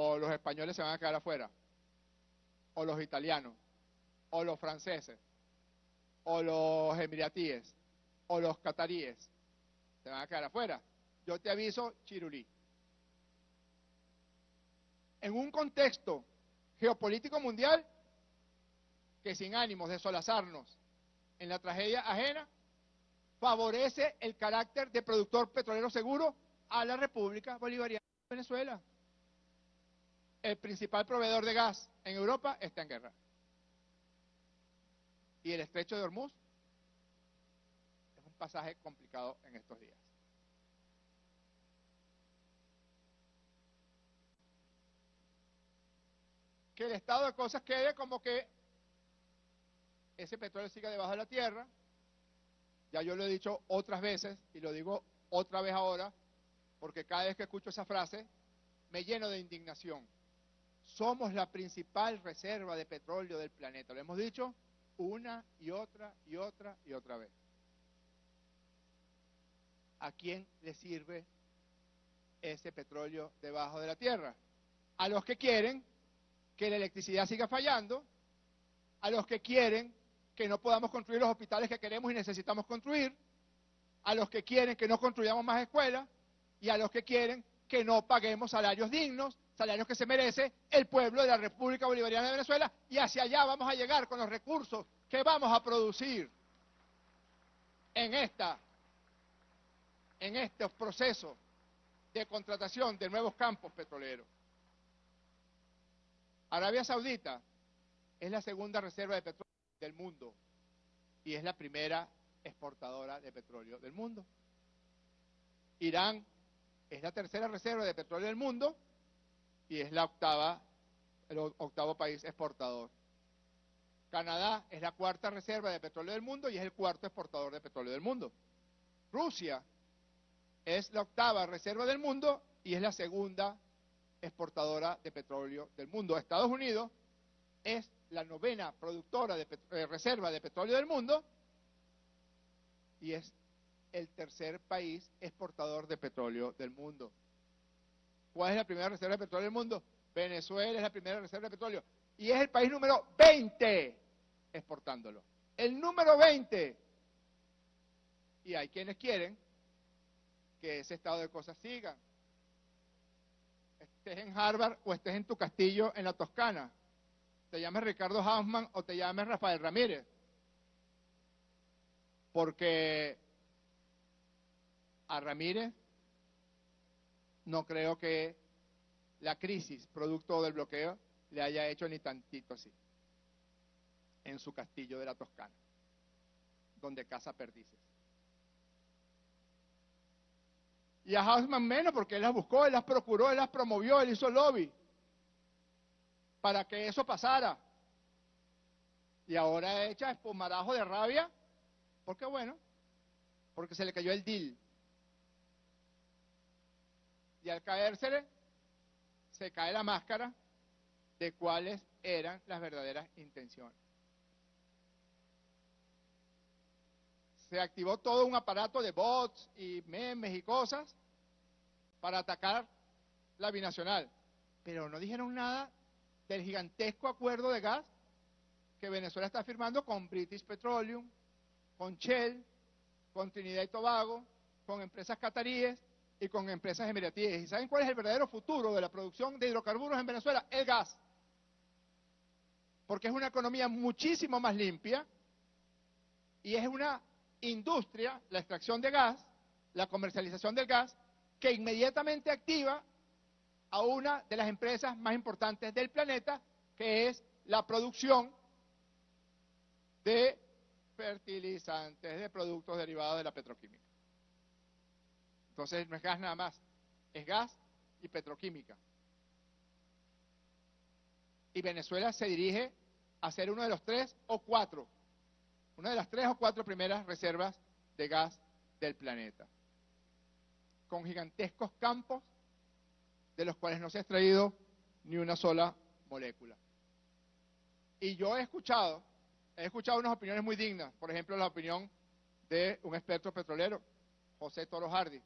o los españoles se van a quedar afuera, o los italianos, o los franceses, o los emiratíes, o los cataríes, se van a quedar afuera. Yo te aviso, chirulí. En un contexto geopolítico mundial que, sin ánimos de solazarnos en la tragedia ajena, favorece el carácter de productor petrolero seguro a la República Bolivariana de Venezuela. El principal proveedor de gas en Europa está en guerra. Y el estrecho de Hormuz es un pasaje complicado en estos días. Que el estado de cosas quede como que ese petróleo siga debajo de la tierra. Ya yo lo he dicho otras veces y lo digo otra vez ahora, porque cada vez que escucho esa frase me lleno de indignación. Somos la principal reserva de petróleo del planeta. Lo hemos dicho una y otra y otra y otra vez. ¿A quién le sirve ese petróleo debajo de la tierra? A los que quieren que la electricidad siga fallando, a los que quieren que no podamos construir los hospitales que queremos y necesitamos construir, a los que quieren que no construyamos más escuelas y a los que quieren que no paguemos salarios dignos, salarios que se merece el pueblo de la República Bolivariana de Venezuela, y hacia allá vamos a llegar con los recursos que vamos a producir en estos procesos de contratación de nuevos campos petroleros. Arabia Saudita es la segunda reserva de petróleo del mundo y es la primera exportadora de petróleo del mundo. Irán es la tercera reserva de petróleo del mundo y es el octavo país exportador. Canadá es la cuarta reserva de petróleo del mundo y es el cuarto exportador de petróleo del mundo. Rusia es la octava reserva del mundo y es la segunda exportadora de petróleo del mundo. Estados Unidos es la novena productora de reserva de petróleo del mundo y es el tercer país exportador de petróleo del mundo. ¿Cuál es la primera reserva de petróleo del mundo? Venezuela es la primera reserva de petróleo y es el país número 20 exportándolo. El número 20. Y hay quienes quieren que ese estado de cosas siga. Estés en Harvard o estés en tu castillo en la Toscana, te llames Ricardo Hausmann o te llames Rafael Ramírez, porque a Ramírez no creo que la crisis producto del bloqueo le haya hecho ni tantito así en su castillo de la Toscana, donde caza perdices. Y a Hausmann menos, porque él las buscó, él las procuró, él las promovió, él hizo lobby para que eso pasara. Y ahora echa espumarajo de rabia, porque bueno, porque se le cayó el deal. Y al caérsele, se cae la máscara de cuáles eran las verdaderas intenciones. Se activó todo un aparato de bots y memes y cosas para atacar la binacional, pero no dijeron nada del gigantesco acuerdo de gas que Venezuela está firmando con British Petroleum, con Shell, con Trinidad y Tobago, con empresas cataríes y con empresas emiratíes. ¿Y saben cuál es el verdadero futuro de la producción de hidrocarburos en Venezuela? El gas. Porque es una economía muchísimo más limpia y es una industria, la extracción de gas, la comercialización del gas, que inmediatamente activa a una de las empresas más importantes del planeta, que es la producción de fertilizantes, de productos derivados de la petroquímica. Entonces no es gas nada más, es gas y petroquímica. Y Venezuela se dirige a ser uno de los una de las 3 o 4 primeras reservas de gas del planeta, con gigantescos campos de los cuales no se ha extraído ni una sola molécula. Y yo he escuchado unas opiniones muy dignas, por ejemplo la opinión de un experto petrolero, José Toro Hardy,